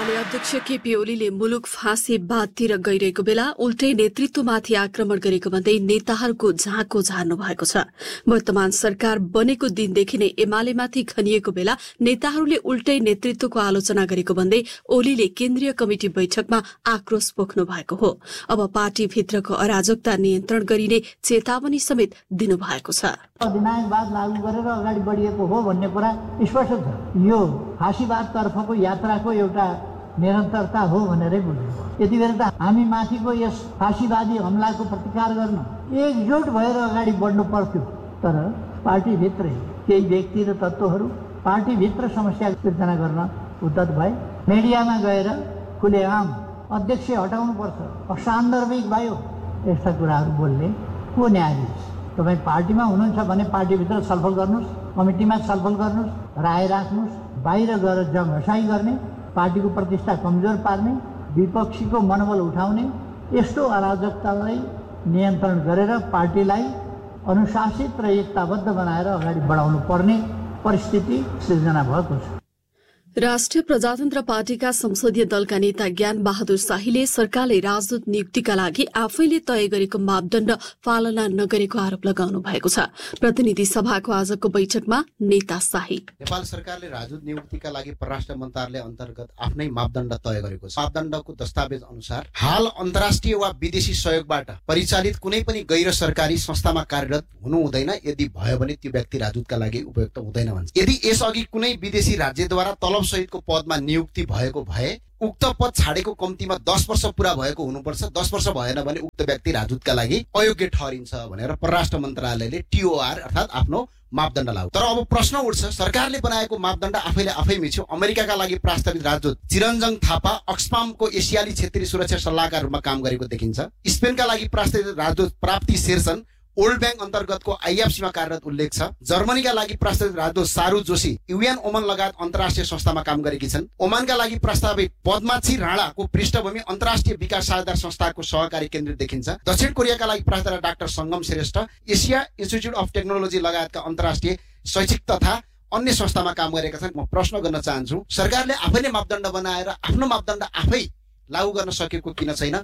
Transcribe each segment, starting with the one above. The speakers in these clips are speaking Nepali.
एमाले अध्यक्ष केपी ओलीले मुलुक फाँसी बाँधतिर गइरहेको बेला उल्टै नेतृत्वमाथि आक्रमण गरेको भन्दै नेताहरूको झाँको झार्नु भएको छ। वर्तमान सरकार बनेको दिनदेखि नै एमालेमाथि खनिएको बेला नेताहरूले उल्टै नेतृत्वको आलोचना गरेको भन्दै ओलीले केन्द्रीय कमिटी बैठकमा आक्रोश पोख्नु भएको हो। अब पार्टीभित्रको अराजकता नियन्त्रण गरिने चेतावनी समेत दिनुभएको छ। अधिनायकवाद लागू गरेर अगाडि बढिएको हो भन्ने कुरा स्पष्ट छ। यो फाँसीवाद तर्फको यात्राको एउटा निरन्तरता हो भनेरै बुझ्नु। यति बेला त हामी माथिको यस फाँसीवादी हमलाको प्रतिकार गर्न एकजुट भएर अगाडि बढ्नु पर्थ्यो। तर पार्टीभित्रै केही व्यक्ति र तत्त्वहरू पार्टीभित्र समस्या सिर्जना गर्न उद्यत भए। मिडियामा गएर खुलेआम अध्यक्ष हटाउनुपर्छ, असान्दर्भिक भयो, यस्ता कुराहरू बोल्ने को न्यायाधीश? तपाईँ पार्टीमा हुनुहुन्छ भने पार्टीभित्र छलफल गर्नुहोस्, कमिटीमा छलफल गर्नुहोस्, राय राख्नुहोस्। बाहिर गएर जगहसाई गर्ने, पार्टीको प्रतिष्ठा कमजोर पार्ने, विपक्षीको मनोबल उठाउने यस्तो अराजकतालाई नियन्त्रण गरेर पार्टीलाई अनुशासित र एकताबद्ध बनाएर अगाडि बढाउनु पर्ने परिस्थिति सृजना भएको छ। राष्ट्रिय प्रजातन्त्र पार्टीका संसदीय दलका नेता ज्ञान बहादुर शाहीले सरकारले राजदूत नियुक्तिका लागि आफैले तय गरेको मापदण्ड पालना नगरेको आरोप लगाउनु भएको छ। प्रतिनिधि सभाको आजको बैठकमा नेता शाही नेपाल सरकारले राजदूत नियुक्तिका लागि परराष्ट्र मन्त्रालय अन्तर्गत आफ्नै मापदण्ड तय गरेको छ। मापदण्डको दस्तावेज अनुसार हाल अन्तर्राष्ट्रिय वा विदेशी सहयोगबाट परिचालित कुनै पनि गैर सरकारी संस्थामा कार्यरत हुनु हुँदैन। यदि भयो भने त्यो व्यक्ति राजदूतका लागि उपयुक्त हुँदैन भन्छ। यदि यसअघि कुनै विदेशी राज्यद्वारा तलब सहितको पदमा नियुक्ति भएको भए उक्त पद छाडेको कम्तीमा 10 वर्ष पूरा भएको हुनुपर्छ। 10 वर्ष भएन भने उक्त व्यक्ति राजदूतका लागि अयोग्य ठहरिन्छ भनेर परराष्ट्र मन्त्रालयले टीओआर अर्थात् आफ्नो मापदण्ड लाग्यो। तर अब प्रश्न उठ्छ, सरकारले बनाएको मापदण्ड आफै मिच्यो। अमेरिकाका लागि प्रस्तावित राजदूत चिरञ्जन थापा अक्सफामको एसियाली क्षेत्रीय सुरक्षा सल्लाहकार रूपमा काम गरेको देखिन्छ। स्पेनका लागि प्रस्तावित राजदूत प्राप्ति शेरसन ओल्ड बैंक अन्तर्गतको आइएफसीमा कार्यरत उल्लेख छ। जर्मनीका लागि प्रस्तावित राजदूत सारू जोशी युएन ओमन लगायत अन्तर्राष्ट्रिय संस्थामा काम गरेकी छन्। ओमानका लागि प्रस्तावित पद्माक्षी राणाको पृष्ठभूमि अन्तर्राष्ट्रिय विकास साझेदार संस्थाको सहकारी केन्द्र देखिन्छ। दक्षिण कोरियाका लागि प्रस्तावित डाक्टर संगम Shrestha Asia institute of technology लगायतका अन्तर्राष्ट्रिय शैक्षिक तथा अन्य संस्थामा काम गरेका छन्। म प्रश्न गर्न चाहन्छु, सरकारले आफैले मापदण्ड बनाएर आफ्नो मापदण्ड आफै लागू गर्न सकेको किन छैन?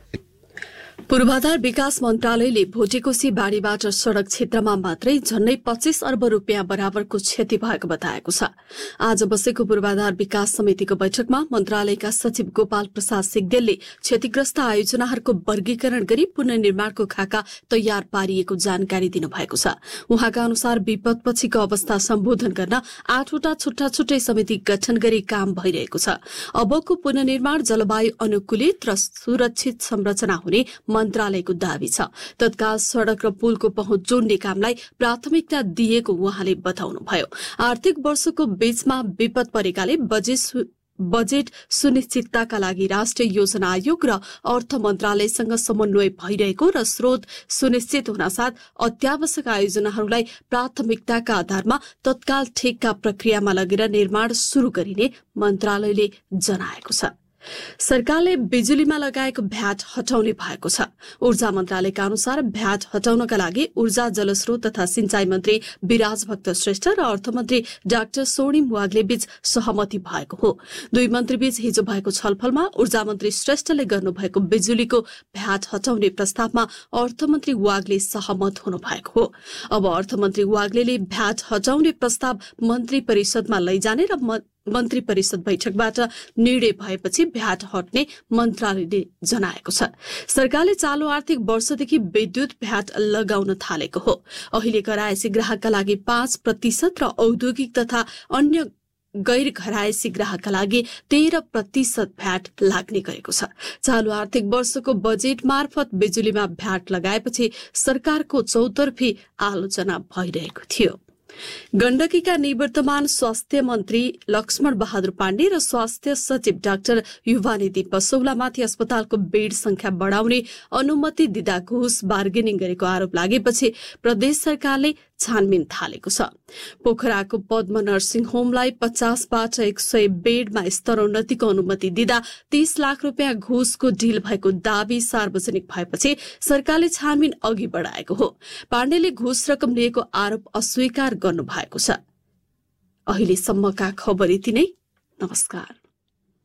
पूर्वाधार विकास मन्त्रालयले भोटेकोशी बाढीबाट सड़क क्षेत्रमा मात्रै झन्डै 25 अर्ब रूपियाँ बराबरको क्षति भएको बताएको छ। आज बसेको पूर्वाधार विकास समितिको बैठकमा मन्त्रालयका सचिव गोपाल प्रसाद सिग्देलले क्षतिग्रस्त आयोजनाहरूको वर्गीकरण गरी पुनर्निर्माणको खाका तयार पारिएको जानकारी दिनुभएको छ। उहाँका अनुसार विपदपछिको अवस्था सम्बोधन गर्न 8 वटा छुट्टा छुट्टै समिति गठन गरी काम भइरहेको छ। अबको पुनर्निर्माण जलवायु अनुकूलित र सुरक्षित संरचना हुने मन्त्रालयको दावी छ। तत्काल सड़क र पुलको पहुँच जोड्ने कामलाई प्राथमिकता दिएको उहाँले बताउनुभयो। आर्थिक वर्षको बीचमा विपद परेकाले बजेट सुनिश्चितताका लागि राष्ट्रिय योजना आयोग र अर्थ मन्त्रालयसँग समन्वय भइरहेको र स्रोत सुनिश्चित हुनासाथ अत्यावश्यक आयोजनाहरूलाई प्राथमिकताका आधारमा तत्काल ठेक्का प्रक्रियामा लगेर निर्माण शुरू गरिने मन्त्रालयले जनाएको छ। सरकारले बिजुलीमा लगाएको भ्याट हटाउने भएको छ। ऊर्जा मन्त्रालयका अनुसार भ्याट हटाउनका लागि ऊर्जा जलस्रोत तथा सिंचाई मन्त्री विराज भक्त श्रेष्ठ र अर्थमन्त्री डाक्टर स्वर्णिम वाग्ले बीच सहमति भएको हो। दुई मन्त्रीबीच हिजो भएको छलफलमा ऊर्जा मन्त्री श्रेष्ठले गर्नुभएको बिजुलीको भ्याट हटाउने प्रस्तावमा अर्थमन्त्री वाग्ले सहमत हुनु भएको हो। अब अर्थमन्त्री वाग्लेले भ्याट हटाउने प्रस्ताव मन्त्री परिषदमा लैजाने र मन्त्री परिषद बैठकबाट निर्णय भएपछि भ्याट हट्ने मन्त्रालयले जनाएको छ। सरकारले चालू आर्थिक वर्षदेखि विद्युत भ्याट लगाउन थालेको हो। अहिले घरायसी ग्राहकका लागि 5% र औद्योगिक तथा अन्य गैर घरायसी ग्राहकका लागि 13% भ्याट लाग्ने गरेको छ। चालू आर्थिक वर्षको बजेट मार्फत बिजुलीमा भ्याट लगाएपछि सरकारको चौतर्फी आलोचना भइरहेको थियो। गण्डकीका निवर्तमान स्वास्थ्य मन्त्री लक्ष्मण बहादुर पाण्डे र स्वास्थ्य सचिव डाक्टर युवानिधि पसौलामाथि अस्पतालको बेड संख्या बढ़ाउने अनुमति दिँदा घुस बार्गेनिङ गरेको आरोप लागेपछि प्रदेश सरकारले छानबिन थालेको छ। पोखराको पद्म नर्सिङ होमलाई 50बाट 100 बेडमा स्तरोन्नतिको अनुमति दिँदा 30 लाख रुपियाँ घुसको ढिल भएको दावी सार्वजनिक भएपछि सरकारले छानबिन अघि बढ़ाएको हो। पाण्डेले घुस रकम लिएको आरोप अस्वीकार गर्नु भएको छ। अहिलेसम्मका खबर यति नै। नमस्कार।